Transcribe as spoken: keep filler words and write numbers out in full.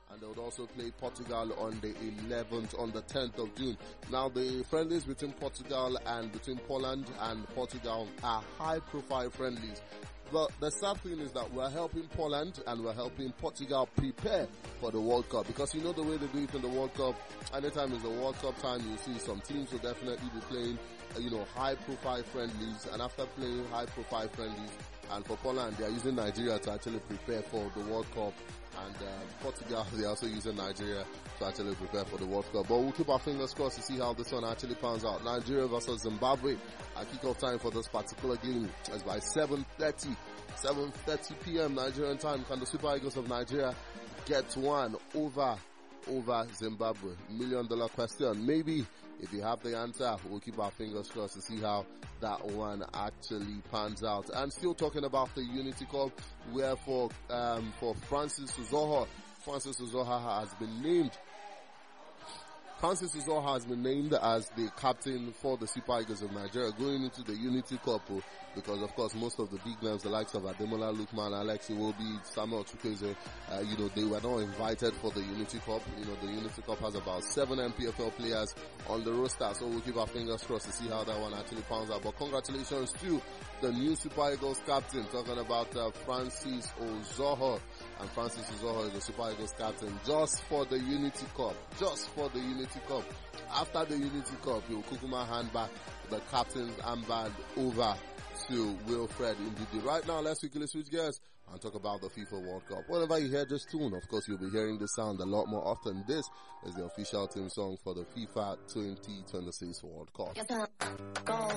and they would also play Portugal on the eleventh, on the tenth of June. Now, the friendlies between Portugal and between Poland and Portugal are high-profile friendlies. The, the sad thing is that we're helping Poland and we're helping Portugal prepare for the World Cup, because you know the way they do it in the World Cup. Anytime it's the World Cup time, you see some teams will definitely be playing, uh, you know, high-profile friendlies, and after playing high-profile friendlies, and for Poland, they are using Nigeria to actually prepare for the World Cup. And uh, Portugal, they are also using Nigeria to actually prepare for the World Cup. But we'll keep our fingers crossed to see how this one actually pans out. Nigeria versus Zimbabwe. Our kickoff time for this particular game is by seven thirty. seven thirty p.m. Nigerian time. Can the Super Eagles of Nigeria get one over over Zimbabwe? Million dollar question. Maybe. If you have the answer, we'll keep our fingers crossed to see how that one actually pans out. And still talking about the Unity Cup, where for um, for Francis Uzoho, Francis Uzoho has been named Francis Uzoho has been named as the captain for the Super Eagles of Nigeria going into the Unity Cup, because of course most of the big names, the likes of Ademola Lookman, Alex Iwobi, Samuel Chukwueze, uh, you know, they were not invited for the Unity Cup. You know, the Unity Cup has about seven M P F L players on the roster, so we'll keep our fingers crossed to see how that one actually pans out. But congratulations to the new Super Eagles captain, talking about uh, Francis Uzoho. And Francis Uzoho is the Super Eagles captain just for the Unity Cup. Just for the Unity Cup. After the Unity Cup, he'll Kukuma hand back the captain's armband over to Wilfred Ndidi. Right now, let's quickly switch gears and talk about the FIFA World Cup. Whenever you hear this tune, of course, you'll be hearing this sound a lot more often. This is the official team song for the FIFA twenty twenty-six World Cup.